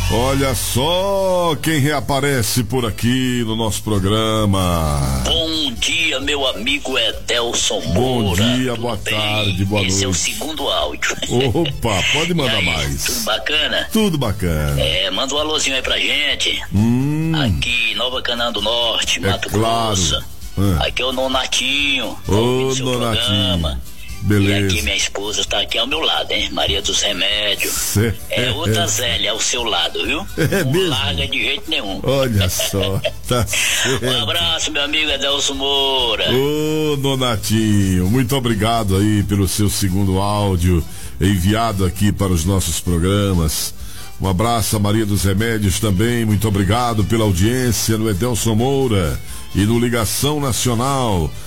Olha só quem reaparece por aqui no nosso programa. Bom dia, meu amigo Edelson Moura. Bom dia, tudo boa bem? tarde, boa noite. Esse é o segundo áudio. Opa, pode mandar mais. Tudo bacana? Tudo bacana. Manda um alôzinho aí pra gente. Aqui, Nova Canaã do Norte, Mato claro. Grosso. Aqui é o Nonatinho. Ô, Nonatinho. Beleza. E aqui minha esposa está aqui ao meu lado, hein? Maria dos Remédios. É outra Zélia ao seu lado, viu? Não mesmo? larga de jeito nenhum. Olha só, tá certo. Um abraço, meu amigo Edelson Moura. Ô, Nonatinho, muito obrigado aí pelo seu segundo áudio enviado aqui para os nossos programas. Um abraço a Maria dos Remédios também, muito obrigado pela audiência no Edelson Moura e no Ligação Nacional.